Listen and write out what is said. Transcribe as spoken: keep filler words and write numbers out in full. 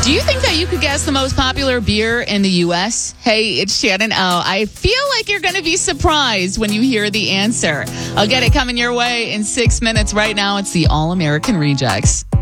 Do you think that you could guess the most popular beer in the U S? Hey, it's Shannon O. I feel like you're going to be surprised when you hear the answer. I'll get it coming your way in six minutes. Right now, it's the All-American Rejects.